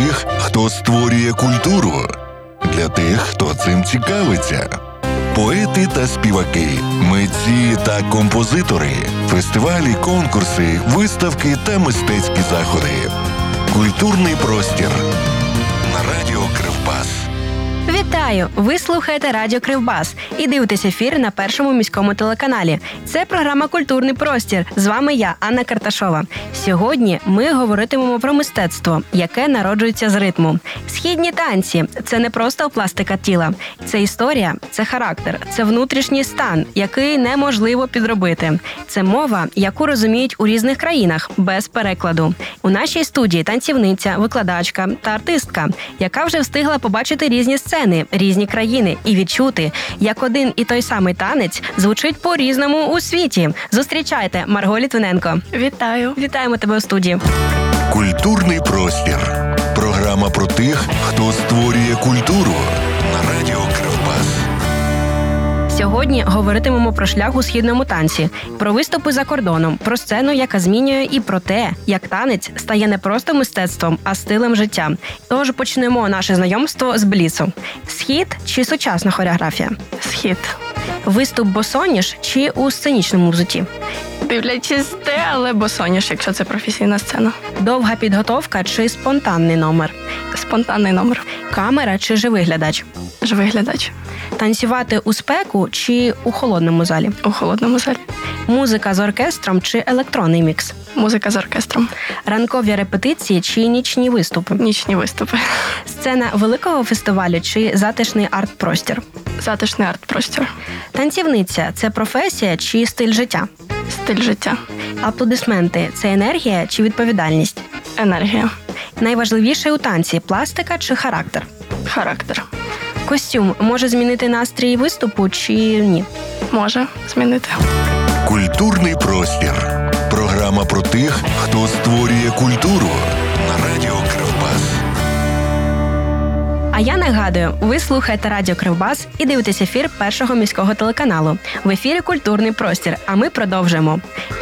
тих, хто створює культуру, для тих, хто цим цікавиться. Поети та співаки, митці та композитори, фестивалі, конкурси, виставки та мистецькі заходи. Культурний простір на радіо Кривбас. Вітаю! Ви слухаєте Радіо Кривбас і дивитесь ефір на Першому міському телеканалі. Це програма «Культурний простір». З вами я, Анна Карташова. Сьогодні ми говоритимемо про мистецтво, яке народжується з ритму. Східні танці – це не просто пластика тіла. Це історія, це характер, це внутрішній стан, який неможливо підробити. Це мова, яку розуміють у різних країнах, без перекладу. У нашій студії танцівниця, викладачка та артистка, яка вже встигла побачити різні сцени, різні країни і відчути, як один і той самий танець звучить по-різному у світі. Зустрічайте, Марго Літвиненко. Вітаю. Вітаємо тебе у студії. Культурний простір. Програма про тих, хто створює культуру на радіо Кривбас. Сьогодні говоритимемо про шлях у східному танці, про виступи за кордоном, про сцену, яка змінює, і про те, як танець стає не просто мистецтвом, а стилем життя. Тож почнемо наше знайомство з бліцу. Схід чи сучасна хореографія? Схід. Виступ босоніж чи у сценічному взутті? Дивлячись те, але босоніж, якщо це професійна сцена. Довга підготовка чи спонтанний номер? Спонтанний номер. Камера чи живий глядач? Живий глядач. Танцювати у спеку чи у холодному залі? У холодному залі. Музика з оркестром чи електронний мікс? Музика з оркестром. Ранкові репетиції чи нічні виступи? Нічні виступи. Сцена великого фестивалю чи затишний арт-простір? Затишний арт-простір. Танцівниця – це професія чи стиль життя? Стиль життя. Аплодисменти – це енергія чи відповідальність? Енергія. Найважливіше у танці – пластика чи характер? Характер. Костюм може змінити настрій виступу чи ні? Може змінити. Культурний простір. Програма про тих, хто створює культуру на радіо Кривбас. А я нагадую, ви слухаєте Радіо Кривбас і дивитесь ефір Першого міського телеканалу. В ефірі «Культурний простір», а ми продовжуємо.